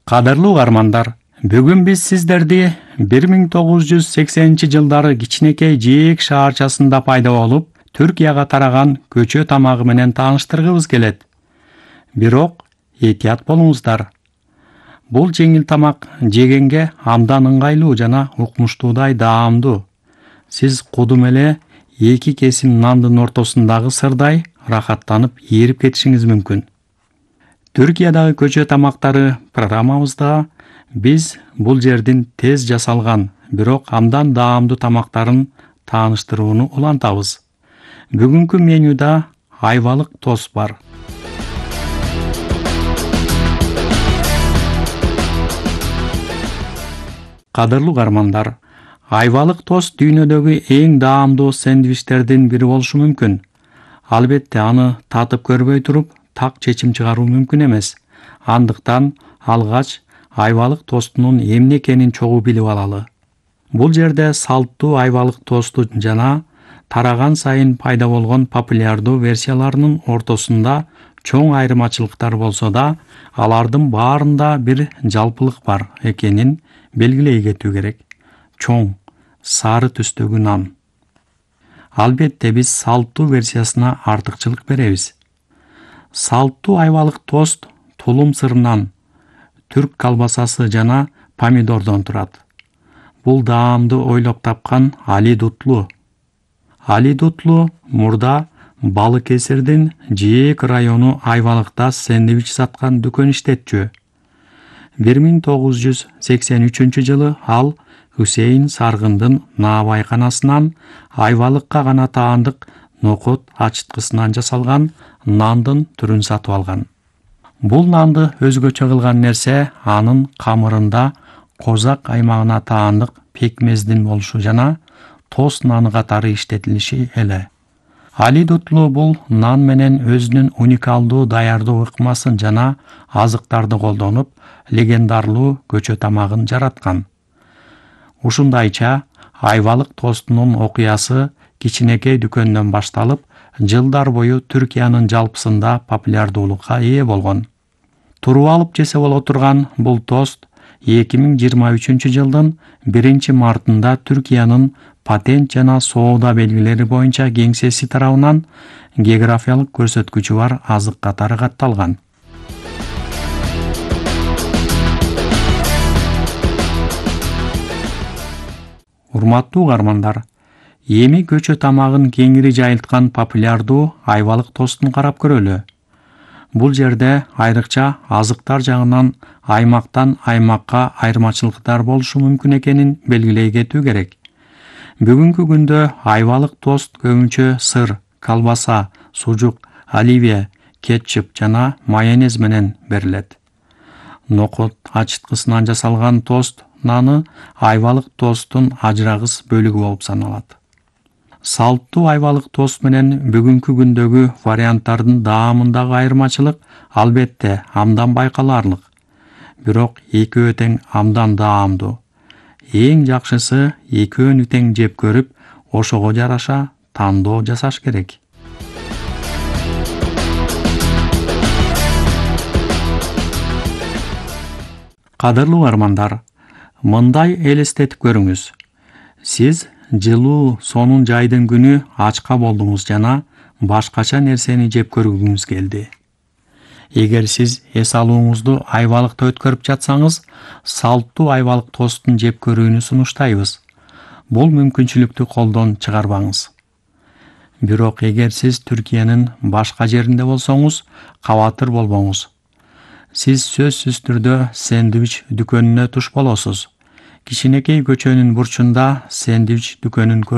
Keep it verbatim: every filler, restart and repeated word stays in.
Кадырлуу угармандар, бүгүн биз сиздерди бир миң тогуз жүз сексенинчи жылдары кичинекей Жээк шаарчасында пайда болуп, Түркияга тараган көчө тамагы менен тааныштыргыбыз келет. Бирок этият болуңуздар. Бул жеңил тамак жегенге абдан ыңгайлуу жана укмуштуудай даамдуу. Сиз кудум эле эки кесим нандын ортосундагы сырдай рахаттанып ээрип кетишиңиз мүмкүн. Түркиядагы көчө тамактары программабызда биз бул жердин тез жасалган, бирок абдан даамдуу тамактарын тааныштырууну улантабыз. Бүгүнкү менюда айвалык тост бар. Кадырлуу угармандар, айвалык тост дүйнөдөгү эң даамдуу сэндвичтердин бири болушу мүмкүн. Албетте аны татып көрбөй туруп, так чечим чыгаруу мүмкүн эмес. Андыктан алгач айвалык тостунун эмне экенин чогуу билип алалы. Бул жерде салттуу айвалык тосту жана тараган сайын пайда болгон популярдуу версияларынын ортосунда чоң айырмачылыктар болсо да, алардын баарында бир жалпылык бар экенин белгилей кетүү керек. Чоң, сары түстөгү нан. Албетте биз салттуу версиясына артыкчылык беребиз. Салттуу айвалык тост тулум сырынан, түрк колбасасы жана помидордон турат. Бул даамды ойлоп тапкан Али Дутлу. Али Дутлу мурда Балык Эсирдин Жээк району айвалыкта сэндвич саткан дүкөн иштетчү. бир миң тогуз жүз сексен үчүнчү жылы ал Хусейн Саргындын наабайканасынан айвалыкка гана таандык нокот ачыткысынан жасалган нандын түрүн сатып алган. Бул нанды өзгөчө кылган нерсе анын камырында Козак аймагына таандык пекмездин болушу жана тост наны катары иштетилиши эле. Али Дутлу бул нан менен өзүнүн уникалдуу даярдоо ыкмасын жана азыктарды колдонуп, легендарлуу көчө тамагын жараткан. Ушундайча айвалык тостунун окуясы кичинекей дүкөндөн башталып, жылдар бою Түркиянын жалпысында популярдуулукка ээ болгон. Туруп алып жесе боло турган бул тост эки миң жыйырма үчүнчү жылдын биринчи мартында Түркиянын патент жана соода белгилери боюнча кеңсеси тарабынан географиялык көрсөткүчү бар азык катары катталган. Урматтуу угармандар, эми көчө тамагын кеңири жайылткан популярдуу айвалык тостун карап көрөлү. Бул жерде айрыкча азыктар жагынан аймактан аймакка айырмачылыктар болушу мүмкүн экенин белгилей кетүү керек. Бүгүнкү күндө айвалык тост көбүнчө сыр, колбаса, сужук, оливье, кетчуп жана майонез менен берилет. Нокот ачыткысынан жасалган тост наны айвалык тосттун ажырагыс бөлүгү болуп саналат. Салттуу айвалык тост менен бүгүнкү күндөгү варианттардын даамындагы айырмачылык албетте абдан байкалаарлык. Бирок экөө тең абдан даамдуу. Эң жакшысы экөөнү тең жеп көрүп, ошого жараша тандоо жасаш керек. Кадырлуу угармандар, мындай элестетип көрүңүз. Сиз жылуу сонун жайдын күнү ачка болдуңуз жана башкача нерсени жеп көргүңүз келди. Эгер сиз эс алууңузду айвалыкта өткөрүп жатсаңыз, салттуу айвалык тосттун жеп көрүүнү сунуштайбыз. Бул мүмкүнчүлүктү колдон чыгарбаңыз. Бирок эгер сиз Түркиянын башка жеринде болсоңуз, кабатыр болбоңуз. Сиз сөзсүз түрдө сэндвич дүкөнүнө туш болосуз. Кичинекей көчөнүн бурчунда сэндвич дүкөнүн